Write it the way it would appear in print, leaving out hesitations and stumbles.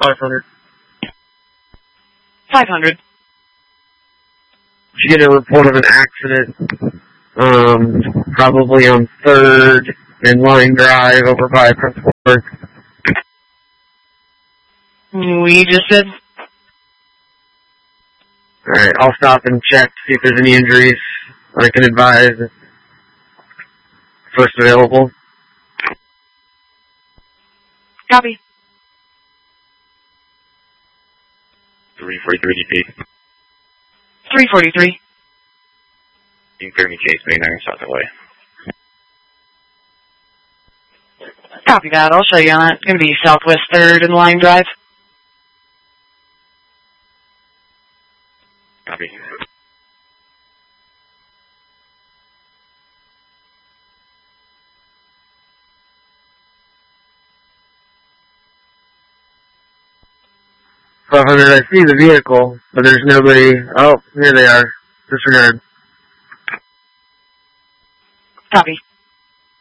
500. 500. Did you get a report of an accident, probably on 3rd and Line Drive over by Principal Park? We just did. Alright, I'll stop and check to see if there's any injuries. I can advise if first available. Copy. 343 DP. 343. You can clear me Chase Main Iron south away. Copy that. I'll show you on it. It's going to be Southwest 3rd and Line Drive. Copy. I see the vehicle, but there's nobody. Oh, here they are. Disregard. Copy.